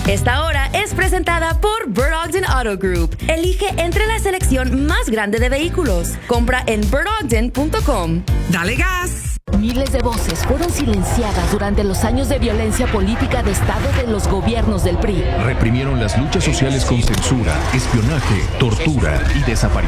Esta hora es presentada por Bird Ogden Auto Group. Elige entre la selección más grande de vehículos. Compra en birdogden.com. ¡Dale gas! Miles de voces fueron silenciadas durante los años de violencia política de Estado de los gobiernos del PRI. Reprimieron las luchas sociales con censura, espionaje, tortura y desaparición.